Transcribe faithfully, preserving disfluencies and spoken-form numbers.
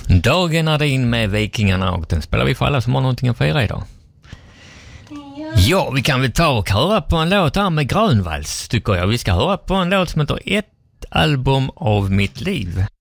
Dagen är din med Vikingarna och den spelar vi för alla som har någonting att fira idag. Ja, vi kan väl ta och höra på en låt här med Grönvalls, tycker jag. Vi ska höra på en låt som heter Ett album av mitt liv.